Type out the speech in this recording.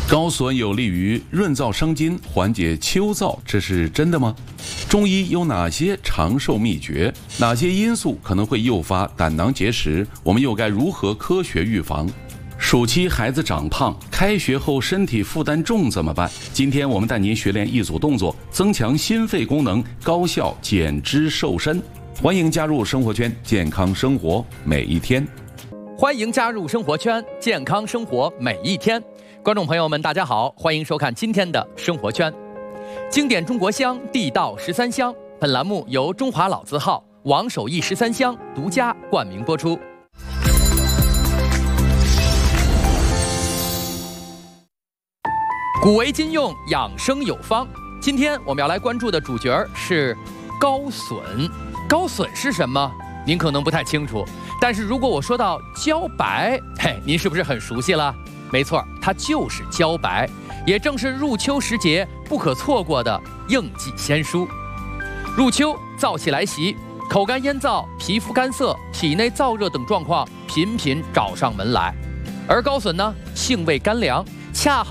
高笋有利于润燥生津，缓解秋燥，这是真的吗？中医有哪些长寿秘诀？哪些因素可能会诱发胆囊结石？我们又该如何科学预防？暑期孩子长胖，开学后身体负担重怎么办？今天我们带您学练一组动作，增强心肺功能，高效减脂瘦身。欢迎加入生活圈，健康生活每一天。 欢迎加入生活圈，健康生活每一天。观众朋友们，大家好，欢迎收看今天的生活圈。经典中国香，地道13香。本栏目由中华老字号王守义13香独家冠名播出。古为今用，养生有方。今天我们要来关注的主角是高笋。高笋是什么？您可能不太清楚，但是如果我说到茭白，您是不是很熟悉了？没错，它就是茭白，也正是入秋时节不可错过的应季鲜蔬。入秋，燥气来袭，口干咽燥、皮肤干涩、体内燥热等状况频频找上门来。而高笋呢，性味甘凉，恰好